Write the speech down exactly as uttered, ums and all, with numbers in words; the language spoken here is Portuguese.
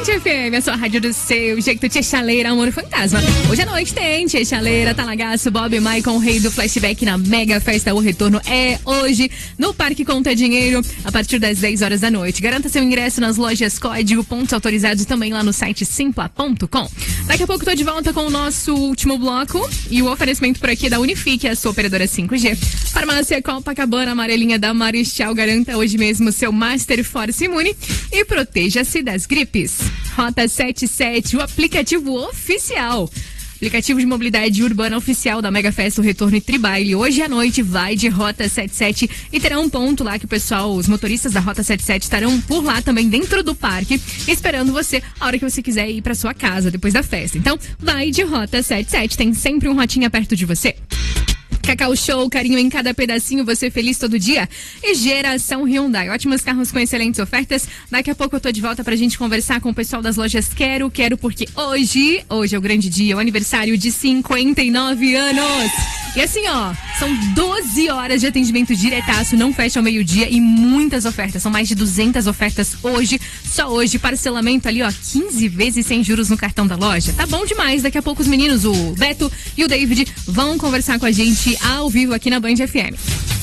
F M, a sua rádio do seu jeito, Tia Chaleira, amor fantasma. Hoje à noite tem Tia Chaleira, Talagaço, Bob e Maicon, o rei do flashback na Mega Festa. O retorno é hoje no Parque Conta Dinheiro, a partir das dez horas da noite. Garanta seu ingresso nas lojas Código, pontos autorizados, também lá no site simpla ponto com. Daqui a pouco tô de volta com o nosso último bloco e o oferecimento por aqui da Unifique, a sua operadora cinco G. Farmácia Copacabana, amarelinha da Marechal. Garanta hoje mesmo seu Master Force Imune e proteja-se das gripes. Rota setenta e sete, o aplicativo oficial. Aplicativo de mobilidade urbana oficial da Mega Festa, o Retorno e Tribaile. Hoje à noite vai de Rota setenta e sete e terá um ponto lá que o pessoal, os motoristas da Rota setenta e sete estarão por lá também dentro do parque, esperando você a hora que você quiser ir para sua casa depois da festa. Então, vai de Rota setenta e sete, tem sempre um rotinha perto de você. Cacau Show, carinho em cada pedacinho, você feliz todo dia. E Geração Hyundai, ótimos carros com excelentes ofertas. Daqui a pouco eu tô de volta pra gente conversar com o pessoal das lojas Quero, Quero, porque hoje, hoje é o grande dia, o aniversário de cinquenta e nove anos. E assim, ó, são doze horas de atendimento diretaço, não fecha ao meio-dia e muitas ofertas. São mais de duzentas ofertas hoje, só hoje, parcelamento ali, ó, quinze vezes sem juros no cartão da loja. Tá bom demais, daqui a pouco os meninos, o Beto e o David, vão conversar com a gente ao vivo aqui na Band F M.